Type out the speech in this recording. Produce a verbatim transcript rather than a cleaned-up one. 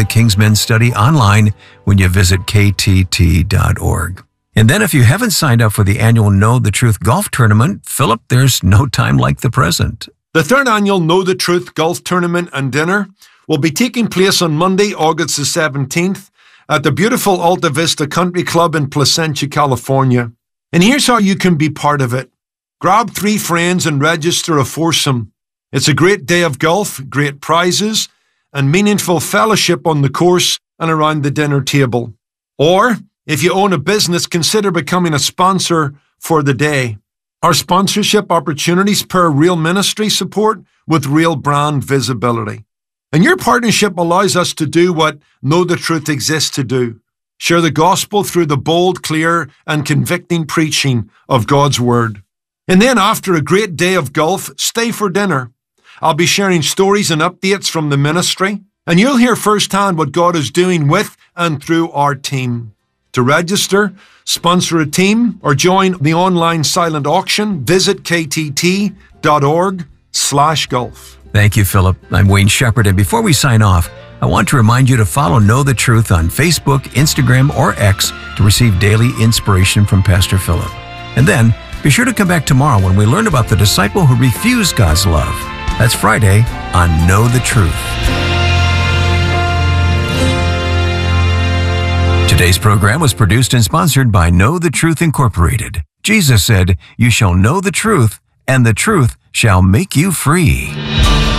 the King's Men study online when you visit K T T dot org. And then if you haven't signed up for the annual Know the Truth Golf Tournament, Philip, there's no time like the present. The third annual Know the Truth Golf Tournament and Dinner will be taking place on Monday, August the seventeenth at the beautiful Alta Vista Country Club in Placentia, California. And here's how you can be part of it. Grab three friends and register a foursome. It's a great day of golf, great prizes, and meaningful fellowship on the course and around the dinner table. Or, if you own a business, consider becoming a sponsor for the day. Our sponsorship opportunities pair real ministry support with real brand visibility. And your partnership allows us to do what Know the Truth exists to do. Share the gospel through the bold, clear, and convicting preaching of God's Word. And then after a great day of golf, stay for dinner. I'll be sharing stories and updates from the ministry, and you'll hear firsthand what God is doing with and through our team. To register, sponsor a team, or join the online silent auction, visit K T T dot org slash golf. Thank you, Philip. I'm Wayne Shepherd, and before we sign off, I want to remind you to follow Know the Truth on Facebook, Instagram, or X to receive daily inspiration from Pastor Philip. And then, be sure to come back tomorrow when we learn about the disciple who refused God's love. That's Friday on Know the Truth. Today's program was produced and sponsored by Know the Truth Incorporated. Jesus said, "You shall know the truth, and the truth shall make you free."